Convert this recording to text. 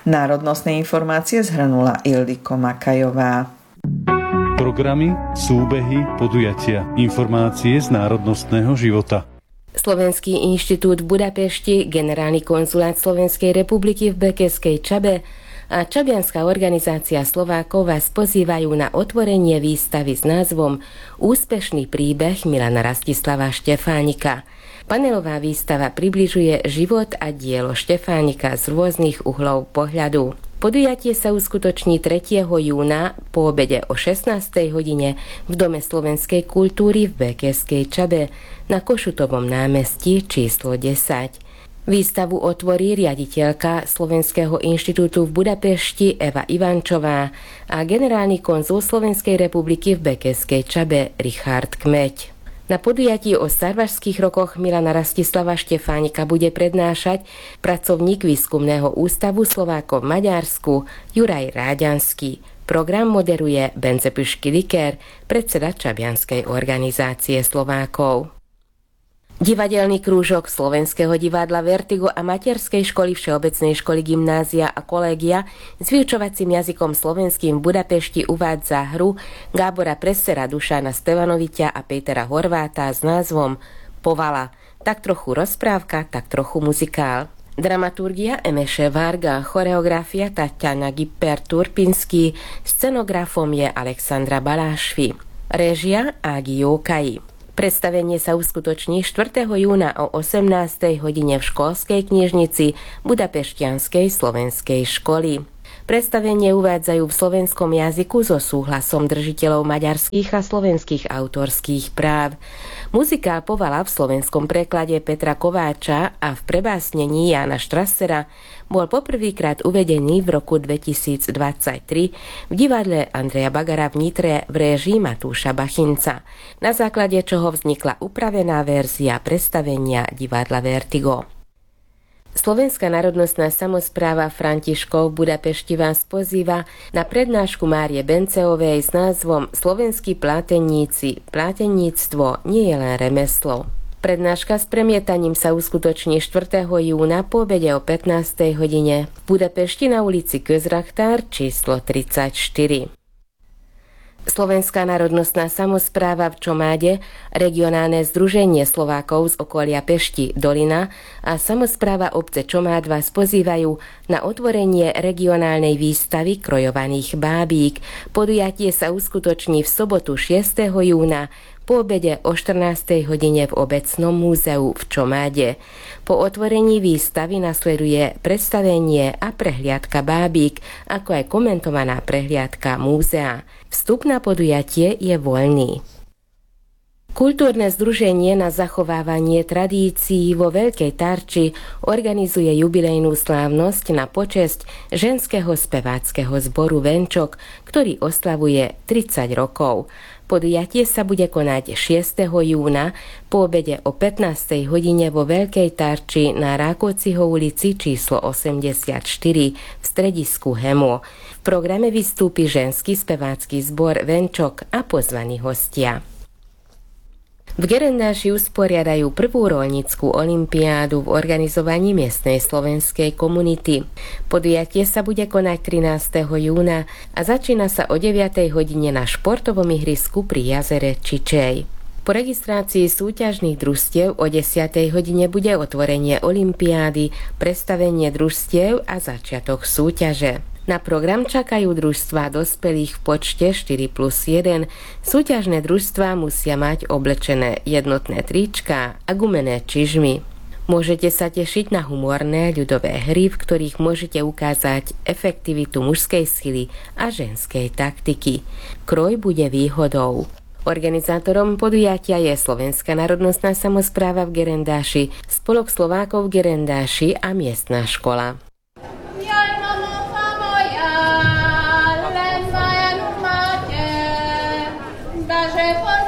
Národnostné informácie zhrnula Ildiko Makajová. Programy, súbehy, podujatia, informácie z národnostného života. Slovenský inštitút v Budapešti, Generálny konzulát Slovenskej republiky v Békeskej Čabe a Čabianska organizácia Slovákov vás pozývajú na otvorenie výstavy s názvom Úspešný príbeh Milana Rastislava Štefánika. Panelová výstava približuje život a dielo Štefánika z rôznych uhlov pohľadu. Podujatie sa uskutoční 3. júna po obede o 16. hodine v Dome slovenskej kultúry v Békeskej Čabe na Košutovom námestí číslo 10. Výstavu otvorí riaditeľka Slovenského inštitútu v Budapešti Eva Ivančová a generálny konzul Slovenskej republiky v Békeskej Čabe Richard Kmeď. Na podujatí o sarvašských rokoch Milana Rastislava Štefánika bude prednášať pracovník Výskumného ústavu Slovákov v Maďarsku Juraj Ráďanský. Program moderuje Bence Püšky-Liker, predseda Čabianskej organizácie Slovákov. Divadelný krúžok Slovenského divadla Vertigo a Materskej školy Všeobecnej školy gymnázia a kolégia s vyučovacím jazykom slovenským v Budapešti uvádza hru Gábora Pressera, Dušana Stevanoviťa a Petera Horváta s názvom Povala. Tak trochu rozprávka, tak trochu muzikál. Dramaturgia Emeše Varga, choreografia Tatiana Gipper-Turpinský, scenografom je Alexandra Balášvi. Réžia Ági Jókai. Predstavenie sa uskutoční 4. júna o 18. hodine v školskej knižnici Budapešťanskej slovenskej školy. Predstavenie uvádzajú v slovenskom jazyku so súhlasom držiteľov maďarských a slovenských autorských práv. Muzikál Povala v slovenskom preklade Petra Kováča a v prebásnení Jána Štrassera bol poprvýkrát uvedený v roku 2023 v divadle Andreja Bagara v Nitre v réžii Matúša Bachinca, na základe čoho vznikla upravená verzia predstavenia divadla Vertigo. Slovenská národnostná samospráva Františkov v Budapešti vás pozýva na prednášku Márie Benceovej s názvom Slovenskí pláteníci. Pláteníctvo nie je len remeslo. Prednáška s premietaním sa uskutoční 4. júna po obede o 15. hodine v Budapešti na ulici Közrachtár číslo 34. Slovenská národnostná samospráva v Čomáde, regionálne združenie Slovákov z okolia Pešti Dolina a samospráva obce Čomád vás pozývajú na otvorenie regionálnej výstavy krojovaných bábík. Podujatie sa uskutoční v sobotu 6. júna po obede o 14. hodine v Obecnom múzeu v Čomáde. Po otvorení výstavy nasleduje predstavenie a prehliadka bábík, ako aj komentovaná prehliadka múzea. Vstup na podujatie je voľný. Kultúrne združenie na zachovávanie tradícií vo Veľkej Tarči organizuje jubilejnú slávnosť na počesť ženského speváckeho zboru Venčok, ktorý oslavuje 30 rokov. Podujatie sa bude konať 6. júna po obede o 15. hodine vo Veľkej Tarči na Rákociho ulici číslo 84 v stredisku Hemo. V programe vystúpi ženský spevácky zbor Venčok a pozvaní hostia. V Gerendáši usporiadajú prvú roľnícku olympiádu v organizovaní miestnej slovenskej komunity. Podujatie sa bude konať 13. júna a začína sa o 9. hodine na športovom ihrisku pri jazere Čičej. Po registrácii súťažných družstiev o 10. hodine bude otvorenie olympiády, predstavenie družstiev a začiatok súťaže. Na program čakajú družstvá dospelých v počte 4+1. Súťažné družstvá musia mať oblečené jednotné tričká a gumené čižmy. Môžete sa tešiť na humorné ľudové hry, v ktorých môžete ukázať efektivitu mužskej sily a ženskej taktiky. Kroj bude výhodou. Organizátorom podujatia je Slovenská národnostná samospráva v Gerendáši, Spolok Slovákov v Gerendáši a miestna škola.